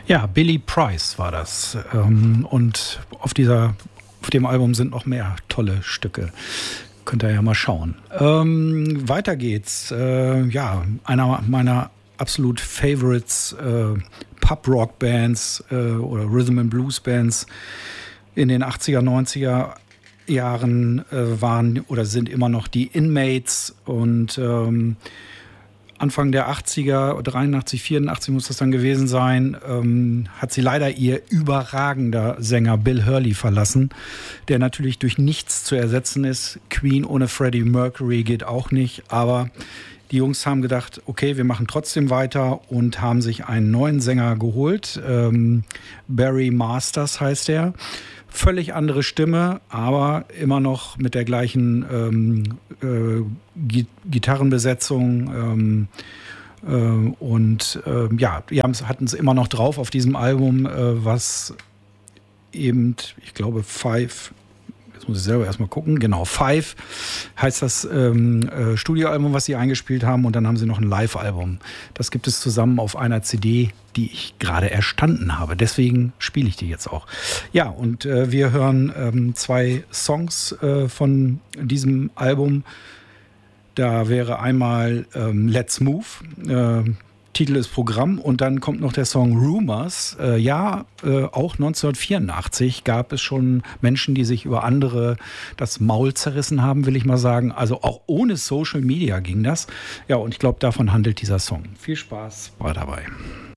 Ja, Billy Price war das. Und auf dem Album sind noch mehr tolle Stücke. Könnt ihr ja mal schauen. Weiter geht's. Einer meiner absolut Favorites, Pub-Rock-Bands oder Rhythm-and-Blues-Bands in den 80er, 90er Jahren waren oder sind immer noch die Inmates. Und Anfang der 80er, 83, 84 muss das dann gewesen sein, hat sie leider ihr überragender Sänger Bill Hurley verlassen, der natürlich durch nichts zu ersetzen ist. Queen ohne Freddie Mercury geht auch nicht, aber die Jungs haben gedacht, okay, wir machen trotzdem weiter und haben sich einen neuen Sänger geholt. Barry Masters heißt er. Völlig andere Stimme, aber immer noch mit der gleichen Gitarrenbesetzung. Die hatten es immer noch drauf auf diesem Album, was eben, ich glaube, jetzt muss ich selber erstmal gucken, genau, Five heißt das Studioalbum, was sie eingespielt haben, und dann haben sie noch ein Live-Album. Das gibt es zusammen auf einer CD, die ich gerade erstanden habe. Deswegen spiele ich die jetzt auch. Ja, und wir hören zwei Songs von diesem Album. Da wäre einmal Let's Move, Titel ist Programm, und dann kommt noch der Song Rumors. Auch 1984 gab es schon Menschen, die sich über andere das Maul zerrissen haben, will ich mal sagen. Also auch ohne Social Media ging das. Ja, und ich glaube, davon handelt dieser Song. Viel Spaß bei dabei.